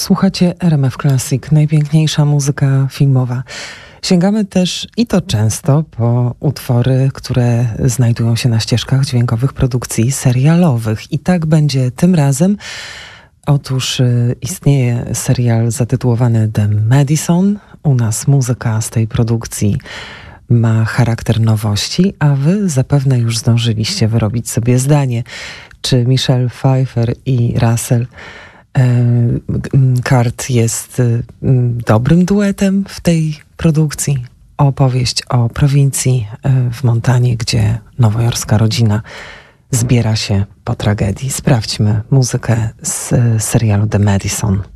Słuchacie RMF Classic, najpiękniejsza muzyka filmowa. Sięgamy też, i to często, po utwory, które znajdują się na ścieżkach dźwiękowych produkcji serialowych. I tak będzie tym razem. Otóż istnieje serial zatytułowany The Madison. U nas muzyka z tej produkcji ma charakter nowości, a wy zapewne już zdążyliście wyrobić sobie zdanie, czy Michelle Pfeiffer i Russell Card jest dobrym duetem w tej produkcji. Opowieść o prowincji w Montanie, gdzie nowojorska rodzina zbiera się po tragedii. Sprawdźmy muzykę z serialu The Madison.